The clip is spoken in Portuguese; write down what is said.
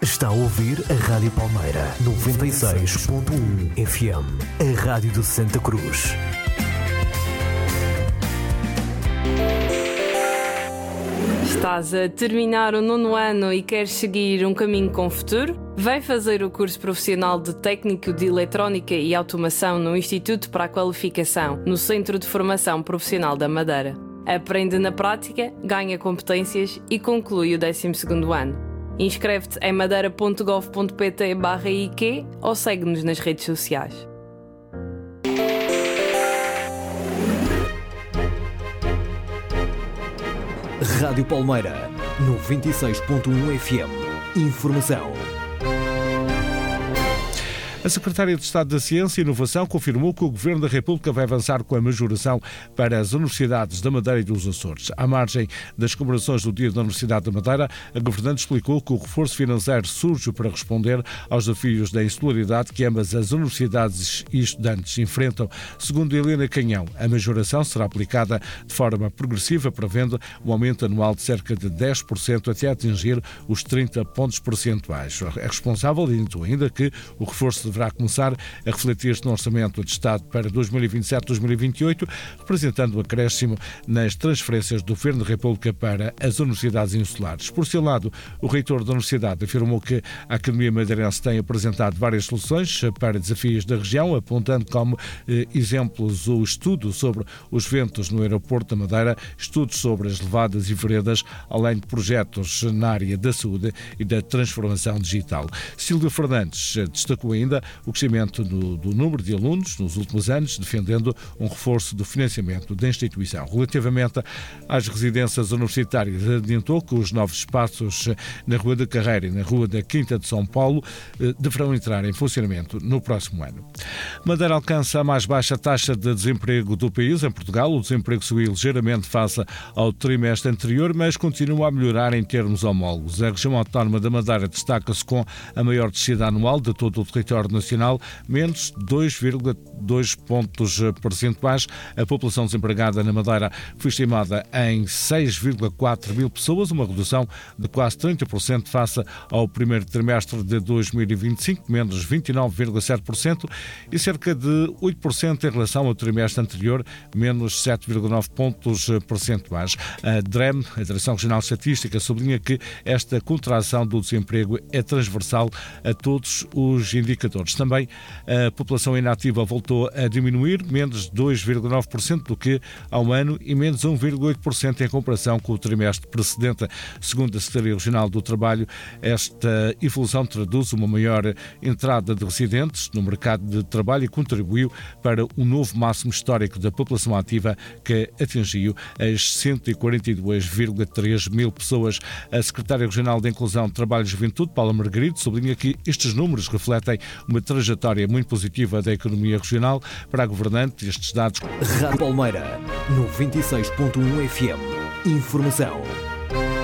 Está a ouvir a Rádio Palmeira 96.1 FM, a rádio de Santa Cruz. Estás a terminar o 9º ano e queres seguir um caminho com futuro? Vem fazer o curso profissional de Técnico de Eletrónica e Automação no Instituto para a Qualificação, no Centro de Formação Profissional da Madeira. Aprende na prática, ganha competências e conclui o 12º ano. Inscreve-te em madeira.gov.pt/IQ ou segue-nos nas redes sociais. Rádio Palmeira 96.1 FM. Informação. A Secretária de Estado da Ciência e Inovação confirmou que o Governo da República vai avançar com a majoração para as Universidades da Madeira e dos Açores. À margem das comemorações do Dia da Universidade da Madeira, a governante explicou que o reforço financeiro surge para responder aos desafios da insularidade que ambas as universidades e estudantes enfrentam. Segundo Helena Canhão, a majoração será aplicada de forma progressiva, prevendo um aumento anual de cerca de 10% até atingir os 30 pontos percentuais. É responsável e dito ainda que o reforço deverá começar a refletir-se no Orçamento de Estado para 2027-2028, representando um acréscimo nas transferências do Governo da República para as universidades insulares. Por seu lado, o reitor da Universidade afirmou que a Academia Madeirense tem apresentado várias soluções para desafios da região, apontando como exemplos o estudo sobre os ventos no aeroporto da Madeira, estudos sobre as levadas e veredas, além de projetos na área da saúde e da transformação digital. Sílvia Fernandes destacou ainda o crescimento do número de alunos nos últimos anos, defendendo um reforço do financiamento da instituição. Relativamente às residências universitárias, adiantou que os novos espaços na Rua da Carreira e na Rua da Quinta de São Paulo deverão entrar em funcionamento no próximo ano. Madeira alcança a mais baixa taxa de desemprego do país. Em Portugal, o desemprego subiu ligeiramente face ao trimestre anterior, mas continua a melhorar em termos homólogos. A região autónoma da Madeira destaca-se com a maior descida anual de todo o território nacional, menos 2,2 pontos percentuais. A população desempregada na Madeira foi estimada em 6,4 mil pessoas, uma redução de quase 30% face ao primeiro trimestre de 2025, menos 29,7%, e cerca de 8% em relação ao trimestre anterior, menos 7,9 pontos percentuais. A DREM, a Direção Regional de Estatística, sublinha que esta contração do desemprego é transversal a todos os indicadores. Também a população inativa voltou a diminuir, menos 2,9% do que há um ano e menos 1,8% em comparação com o trimestre precedente. Segundo a Secretaria Regional do Trabalho, esta evolução traduz uma maior entrada de residentes no mercado de trabalho e contribuiu para um novo máximo histórico da população ativa, que atingiu as 142,3 mil pessoas. A Secretária Regional de Inclusão, Trabalho e Juventude, Paula Margarido, sublinha que estes números refletem uma trajetória muito positiva da economia regional. Para a governante, estes dados... Rádio Palmeira 96.1 FM. Informação.